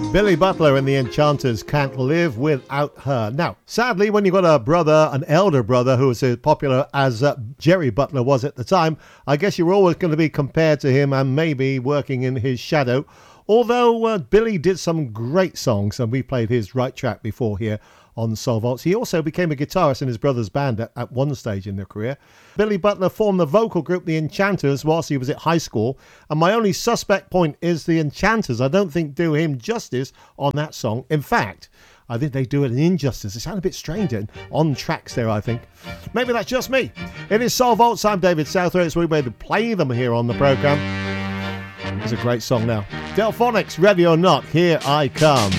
Billy Butler and the Enchanters, Can't Live Without Her. Now, sadly, when you've got a brother, an elder brother, who was as popular as Jerry Butler was at the time, I guess you're always going to be compared to him and maybe working in his shadow. Although Billy did some great songs, and we played his right track before here on Soul Vaults. He also became a guitarist in his brother's band at one stage in their career. Billy Butler formed the vocal group The Enchanters whilst he was at high school, and my only suspect point is The Enchanters, I don't think, do him justice on that song. In fact, I think they do it an injustice. It sounds a bit strange on tracks there, I think. Maybe that's just me. It is Soul Vaults. I'm David Southwell. It's we made to play them here on the programme. It's a great song now. Delphonics, Ready or Not, Here I Come.